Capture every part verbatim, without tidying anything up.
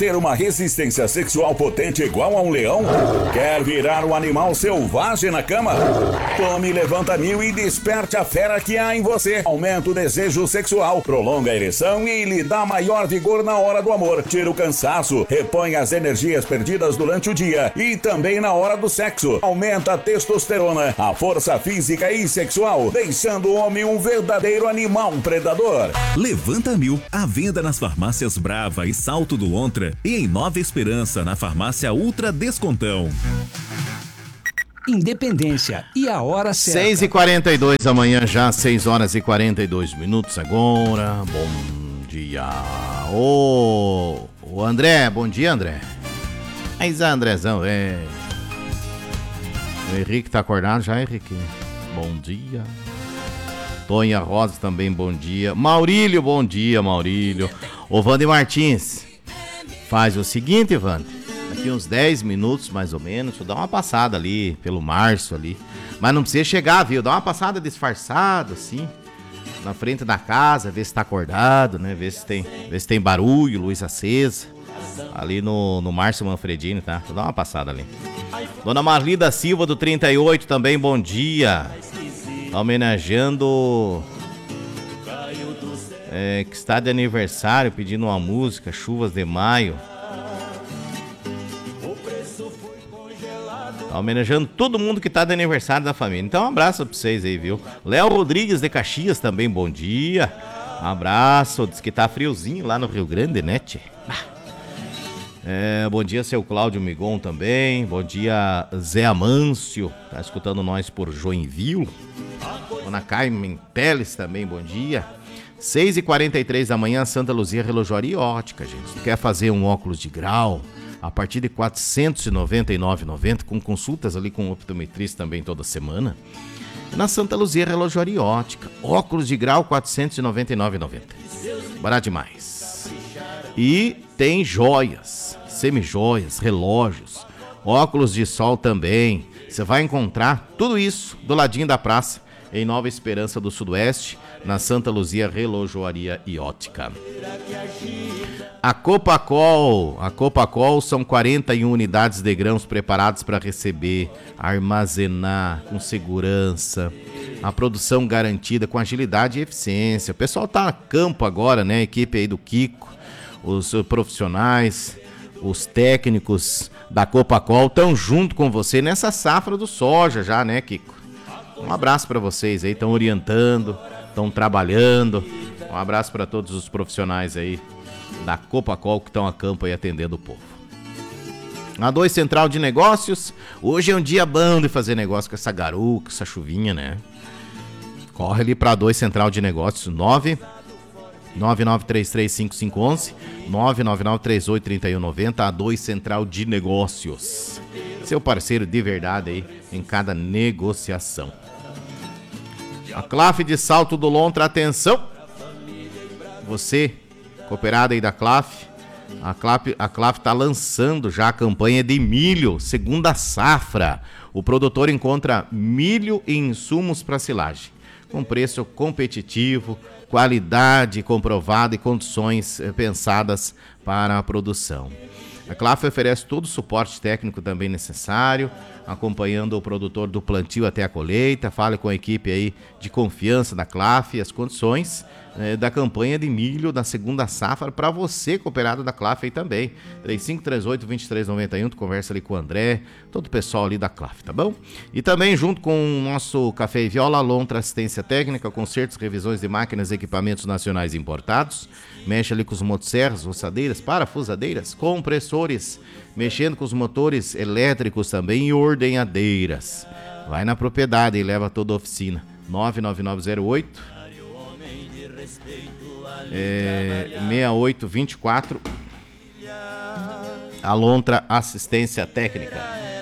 Ter uma resistência sexual potente igual a um leão? Quer virar um animal selvagem na cama? Tome Levanta Mil e desperte a fera que há em você. Aumenta o desejo sexual, prolonga a ereção e lhe dá maior vigor na hora do amor. Tira o cansaço, repõe as energias perdidas durante o dia e também na hora do sexo. Aumenta a testosterona, a força física e sexual, deixando o homem um verdadeiro animal predador. Levanta Mil, à venda nas farmácias Brava e Salto do Ontra e em Nova Esperança, na farmácia Ultra Descontão. Independência e a hora certa. seis e quarenta e dois da manhã já, seis horas e quarenta e dois minutos agora. Bom dia. Ô, ô André, bom dia, André. Mas Andrezão, é... O Henrique tá acordado já, Henrique? Bom dia. Tonha Rosa também, bom dia. Maurílio, bom dia, Maurílio. Ô, Wander Martins, faz o seguinte, Wander. Daqui uns dez minutos, mais ou menos, eu dá uma passada ali, pelo Márcio ali. Mas não precisa chegar, viu? Dá uma passada disfarçada, assim, na frente da casa, ver se tá acordado, né? Ver se tem, ver se tem barulho, luz acesa. Ali no, no Márcio Manfredini, tá? Dá uma passada ali. Dona Marlida Silva, do trinta e oito, também, bom dia. Tá homenageando... É, que está de aniversário, pedindo uma música, Chuvas de Maio. Tá homenageando todo mundo que tá de aniversário da família. Então um abraço pra vocês aí, viu? Léo Rodrigues de Caxias também, bom dia. Um abraço, diz que tá friozinho lá no Rio Grande, né, tchê? É, bom dia, seu Cláudio Migon também. Bom dia, Zé Amâncio, tá escutando nós por Joinville. Dona Carmen Teles também, bom dia. seis e quarenta e três da manhã, Santa Luzia Relojoaria e Ótica, gente. Se quer fazer um óculos de grau, a partir de quatrocentos e noventa e nove reais e noventa centavos, com consultas ali com o optometrista também toda semana. Na Santa Luzia Relojoaria e Ótica, óculos de grau, quatrocentos e noventa e nove reais e noventa centavos. Barato demais. E tem joias, semijoias, relógios, óculos de sol também. Você vai encontrar tudo isso do ladinho da praça, em Nova Esperança do Sudoeste, na Santa Luzia Relojoaria e Ótica. A Copacol, a Copacol são quarenta e uma unidades de grãos preparadas para receber, armazenar com segurança, a produção garantida com agilidade e eficiência. O pessoal tá a campo agora, né? A equipe aí do Kiko, os profissionais, os técnicos da Copacol estão junto com você nessa safra do soja já, né, Kiko? Um abraço para vocês aí, estão orientando, estão trabalhando. Um abraço para todos os profissionais aí da Copacol que estão a campo aí atendendo o povo. A dois Central de Negócios, hoje é um dia bom de fazer negócio com essa garoa, com essa chuvinha, né? Corre ali para a dois Central de Negócios, nove nove nove três três cinco cinco um um, nove nove nove três oito três um nove zero, a dois Central de Negócios. Seu parceiro de verdade aí em cada negociação. A Claf de Salto do Lontra, atenção! Você, cooperado aí da Claf, a Claf a Claf está lançando já a campanha de milho, segunda safra. O produtor encontra milho e insumos para silagem, com preço competitivo, qualidade comprovada e condições pensadas para a produção. A Claf oferece todo o suporte técnico também necessário, acompanhando o produtor do plantio até a colheita. Fale com a equipe aí de confiança da Claf e as condições eh, da campanha de milho da segunda safra para você, cooperado da Claf aí também. três cinco três oito, dois três nove um, tu conversa ali com o André, todo o pessoal ali da Claf, tá bom? E também junto com o nosso Café e Viola, Lontra Assistência Técnica, consertos, revisões de máquinas e equipamentos nacionais importados. Mexe ali com os motosserras, roçadeiras, parafusadeiras, compressores, mexendo com os motores elétricos também e ordenhadeiras. Vai na propriedade e leva toda a oficina. nove nove nove zero oito é, seis oito dois quatro. A Lontra Assistência Técnica.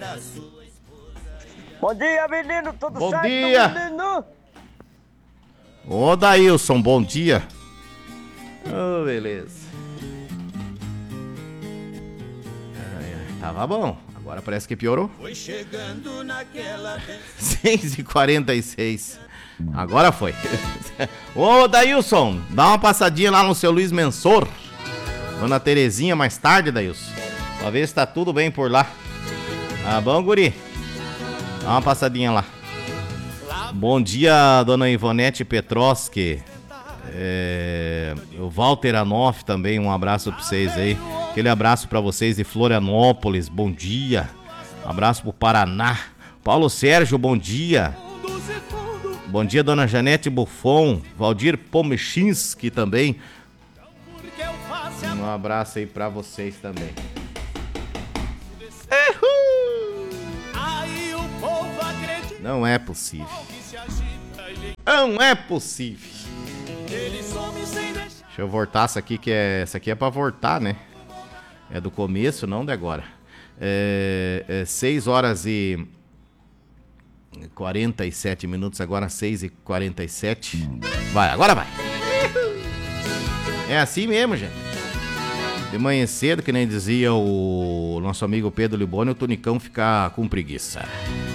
Bom dia, menino, tudo bom certo? Bom dia. Menino? Ô, Daílson, bom dia. Oh, beleza. Ai, ai, tava bom. Agora parece que piorou. Foi chegando naquela... seis e quarenta e seis. Agora foi. Ô, Daílson, dá uma passadinha lá no seu Luiz Mensor. Dona Terezinha mais tarde, Dailson. Pra ver se tá tudo bem por lá. Tá bom, guri? Dá uma passadinha lá. Bom dia, dona Ivonete Petroski. É, o Walter Anoff também, um abraço pra vocês aí. Aquele abraço pra vocês de Florianópolis, bom dia. Um abraço pro Paraná. Paulo Sérgio, bom dia. Bom dia, dona Janete Buffon. Valdir Pomechinski também. Um abraço aí pra vocês também. Não é possível. Não é possível. Deixa eu voltar essa aqui, que é. Essa aqui é pra voltar, né? É do começo, não de agora. É, é seis horas e quarenta e sete minutos, agora seis e quarenta e sete. Vai, agora vai. É assim mesmo, gente. De manhã cedo, que nem dizia o nosso amigo Pedro Liboni, o Tunicão fica com preguiça.